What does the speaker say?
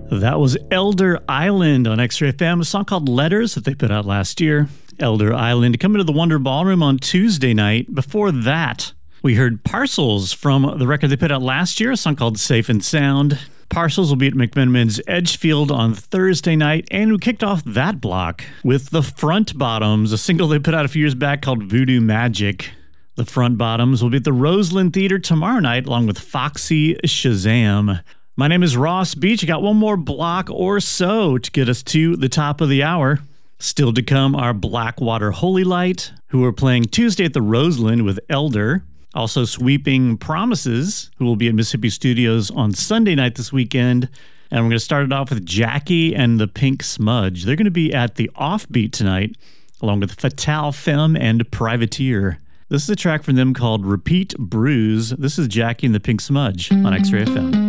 That was Elder Island on X-Ray FM, a song called Letters that they put out last year. Elder Island coming to the Wonder Ballroom on Tuesday night. Before that, we heard Parcels from the record they put out last year, a song called Safe and Sound. Parcels will be at McMenamins Edgefield on Thursday night, and we kicked off that block with the Front Bottoms, a single they put out a few years back called Voodoo Magic. The Front Bottoms will be at the Roseland Theater tomorrow night, along with Foxy Shazam. My name is Ross Beach. I got one more block or so to get us to the top of the hour. Still to come are Blackwater Holy Light, who are playing Tuesday at the Roseland with Elder. Also Sweeping Promises, who will be at Mississippi Studios on Sunday night this weekend. And we're going to start it off with Jackie and the Pink Smudge. They're going to be at the Offbeat tonight, along with Fatale Femme and Privateer. This is a track from them called Repeat Bruise. This is Jackie and the Pink Smudge on X-Ray FM.